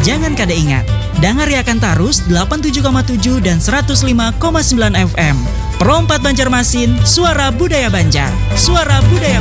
jangan kada ingat. Dengar Yakan Tarus 87,7 dan 105,9 FM. Perompat Banjarmasin, suara budaya Banjar. Suara budaya